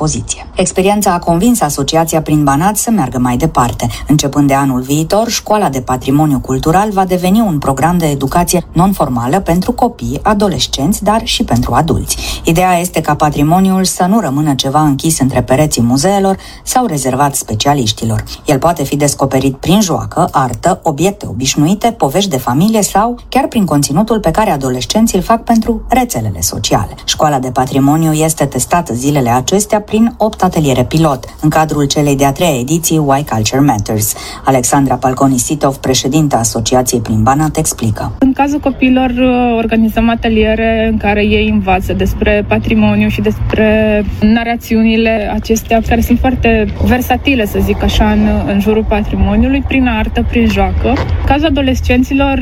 dispoziție. Experiența a convins Asociația Prin Banat să meargă mai departe. Începând de anul viitor, Școala de Patrimoniu Cultural va deveni un program de educație non-formală pentru copii, adolescenți, dar și pentru adulți. Ideea este ca patrimoniul să nu rămână ceva închis între pereții muzeelor sau rezervat specialiștilor. El poate fi descoperit prin joacă, artă, obiecte obișnuite, povești de familie sau chiar prin conținutul pe care adolescenții îl fac pentru rețelele sociale. Școala de Patrimoniu este testată zilele acestea prin 8 ateliere pilot, în cadrul celei de-a 3-a ediții Why Culture Matters. Alexandra Palconi-Sitov, președinta Asociației Prin Banat, explică. În cazul copiilor organizăm ateliere în care ei învață despre patrimoniu și despre narațiunile acestea care sunt foarte versatile, să zic așa, în jurul patrimoniului, prin artă, prin joacă. În cazul adolescenților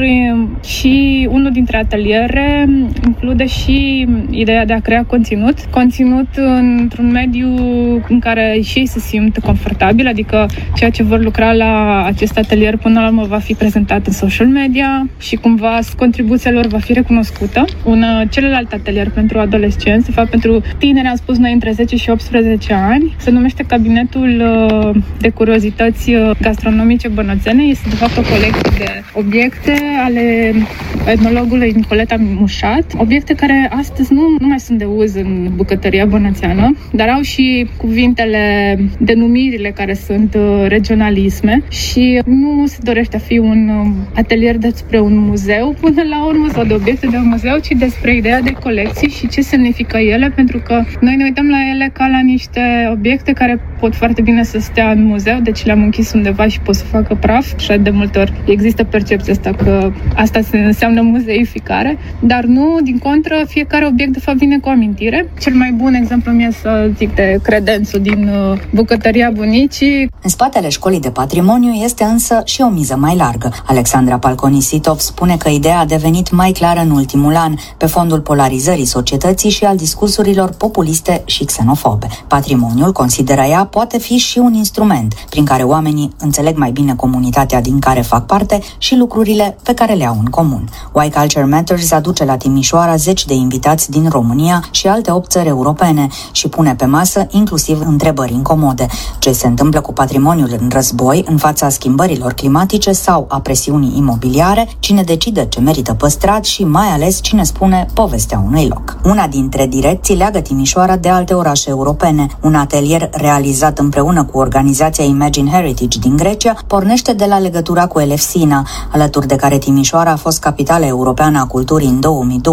și unul dintre ateliere include și ideea de a crea conținut într-un mediu în care și ei se simt confortabil, adică ceea ce vor lucra la acest atelier până la urmă va fi prezentat în social media și cumva contribuția lor va fi recunoscută. Celălalt atelier pentru adolescenți, de fapt pentru tineri, am spus noi, între 10 și 18 ani, se numește Cabinetul de Curiozități Gastronomice Bănățene. Este de fapt o colecție de obiecte ale etnologului Nicoleta Mușat, obiecte care astăzi nu mai sunt de uz în bucătăria bănățeană, dar au și cuvintele, denumirile care sunt regionalisme și nu se dorește a fi un atelier despre un muzeu până la urmă sau de obiecte de un muzeu, ci despre ideea de colecții și ce semnifică ele, pentru că noi ne uităm la ele ca la niște obiecte care pot foarte bine să stea în muzeu, deci le-am închis undeva și pot să facă praf. Și de multe ori există percepția asta că asta înseamnă muzeificare, dar nu, din contră, fiecare obiect de fapt vine cu o amintire. Cel mai bun exemplu mi-e să zic de credențul din bucătăria bunicii. În spatele Școlii de Patrimoniu este însă și o miză mai largă. Alexandra Palconi-Sitov spune că ideea a devenit mai clară în ultimul an, pe fondul polarizării societății și al discursurilor populiste și xenofobe. Patrimoniul, consideră ea, poate fi și un instrument prin care oamenii înțeleg mai bine comunitatea din care fac parte și lucrurile pe care le au în comun. Why Culture Matters aduce la Timișoara 10 de invitați din România și alte 8 țări europene și pune pe masă inclusiv întrebări incomode. Ce se întâmplă cu patrimoniul în război, în fața schimbărilor climatice sau a presiunii imobiliare, cine decide ce merită păstrat și mai ales cine spune povestea unui loc. Una dintre direcții leagă Timișoara de alte orașe europene. Un atelier realizat împreună cu organizația Imagine Heritage din Grecia pornește de la legătura cu Elefsina, alături de care Timișoara a fost capitală europeană a culturii în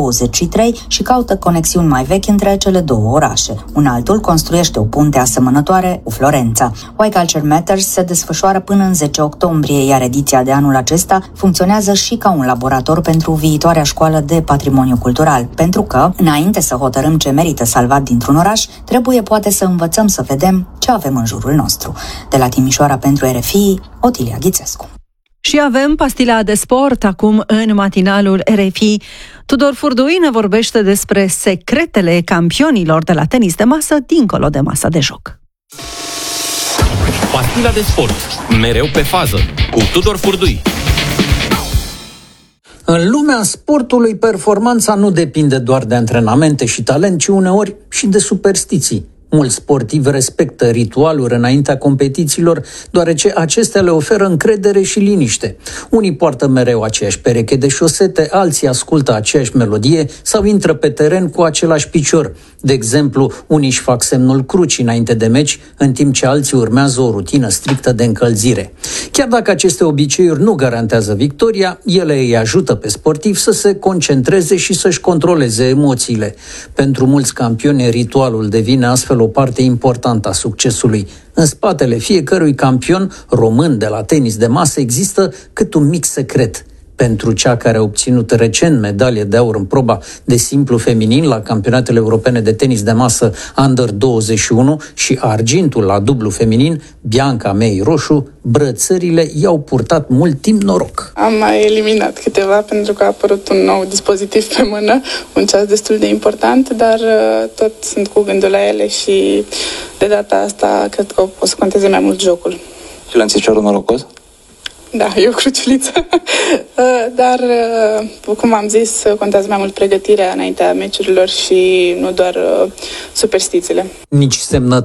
2023 și caută conexiuni mai vechi între cele două orașe. Un altul construiește o punte asemănătoare cu Florența. Why Culture Matters se desfășoară până în 10 octombrie, iar ediția de anul acesta funcționează și ca un laborator pentru viitoarea școală de patrimoniu cultural, pentru că, înainte să hotărâm ce merită salvat dintr-un oraș, trebuie poate să învățăm să vedem ce avem în jurul nostru. De la Timișoara pentru RFI, Otilia Ghițescu. Și avem pastila de sport acum în matinalul RFI. Tudor Furdui ne vorbește despre secretele campionilor de la tenis de masă dincolo de masa de joc. Pastila de sport, mereu pe fază, cu Tudor Furdui. În lumea sportului, performanța nu depinde doar de antrenamente și talent, ci uneori și de superstiții. Mulți sportivi respectă ritualuri înaintea competițiilor, deoarece acestea le oferă încredere și liniște. Unii poartă mereu aceeași pereche de șosete, alții ascultă aceeași melodie sau intră pe teren cu același picior. De exemplu, unii își fac semnul crucii înainte de meci, în timp ce alții urmează o rutină strictă de încălzire. Chiar dacă aceste obiceiuri nu garantează victoria, ele îi ajută pe sportivi să se concentreze și să-și controleze emoțiile. Pentru mulți campioni, ritualul devine astfel o parte importantă a succesului. În spatele fiecărui campion român de la tenis de masă există cât un mic secret. Pentru cea care a obținut recent medalie de aur în proba de simplu feminin la campionatele europene de tenis de masă Under 21 și argintul la dublu feminin, Bianca Mei Roșu, brățările i-au purtat mult timp noroc. Am mai eliminat câteva pentru că a apărut un nou dispozitiv pe mână, un ceas destul de important, dar tot sunt cu gândul la ele și de data asta cred că o să conteze mai mult jocul. Și l-am piciorul norocos? Da, e o cruciuliță. Dar, cum am zis, contează mai mult pregătirea înaintea meciurilor și nu doar superstițiile. Nici semnături